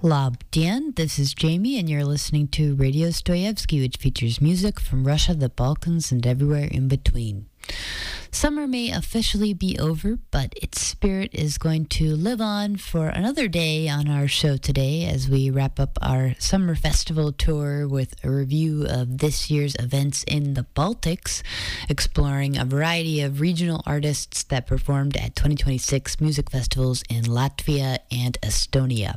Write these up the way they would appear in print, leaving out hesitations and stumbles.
Labdien, this is Jamie, and you're listening to Radio Stoyevsky, which features music from Russia, the Balkans, and everywhere in between. Summer may officially be over, but its spirit is going to live on for another day on our show today as we wrap up our summer festival tour with a review of this year's events in the Baltics, exploring a variety of regional artists that performed at 2026 music festivals in Latvia and Estonia.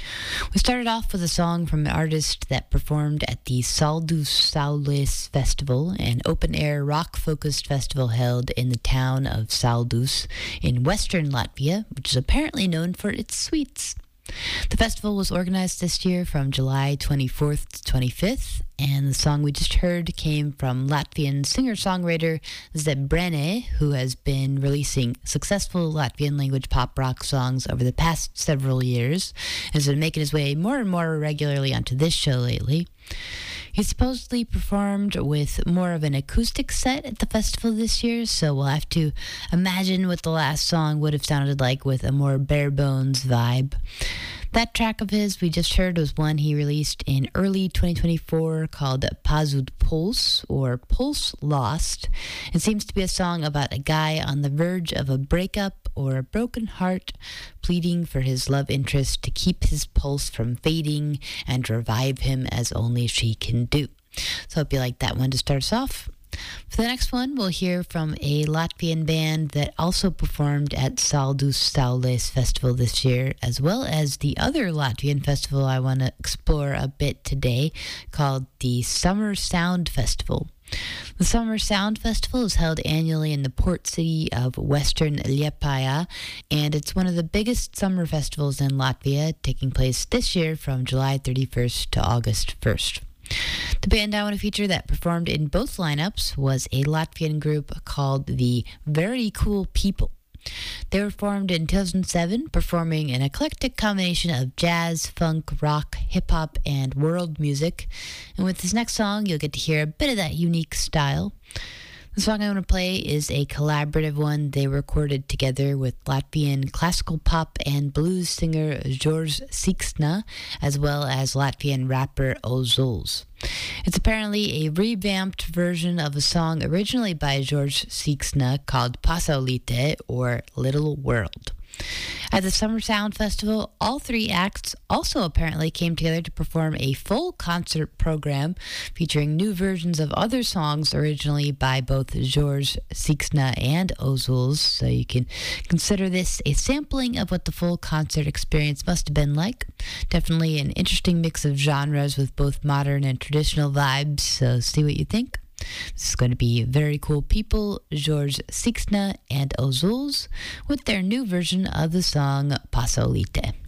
We started off with a song from an artist that performed at the Saldus Saules Festival, an open-air rock-focused festival held in the town of Saldus in western Latvia, which is apparently known for its sweets. The festival was organized this year from July 24th to 25th, and the song we just heard came from Latvian singer-songwriter Zebrene, who has been releasing successful Latvian language pop rock songs over the past several years, and has been making his way more and more regularly onto this show lately. He supposedly performed with more of an acoustic set at the festival this year, so we'll have to imagine what the last song would have sounded like with a more bare-bones vibe. That track of his we just heard was one he released in early 2024 called Pazud Puls, or Pulse Lost. It seems to be a song about a guy on the verge of a breakup or a broken heart, pleading for his love interest to keep his pulse from fading and revive him as only she can do. So I hope you like that one to start us off. For the next one, we'll hear from a Latvian band that also performed at Saldus Saules Festival this year, as well as the other Latvian festival I want to explore a bit today, called the Summer Sound Festival. The Summer Sound Festival is held annually in the port city of Western Liepāja, and it's one of the biggest summer festivals in Latvia, taking place this year from July 31st to August 1st. The band I want to feature that performed in both lineups was a Latvian group called the Very Cool People. They were formed in 2007, performing an eclectic combination of jazz, funk, rock, hip-hop, and world music. And with this next song, you'll get to hear a bit of that unique style. The song I want to play is a collaborative one they recorded together with Latvian classical pop and blues singer George Siksna, as well as Latvian rapper Ozols. It's apparently a revamped version of a song originally by George Siksna called Pasaulīte, or Little World. At the Summer Sound Festival, all three acts also apparently came together to perform a full concert program featuring new versions of other songs originally by both George Siksna and Ozols, so you can consider this a sampling of what the full concert experience must have been like. Definitely an interesting mix of genres with both modern and traditional vibes, so see what you think. This is going to be Very Cool People, George Siksna and Ozols with their new version of the song Pasaulīte.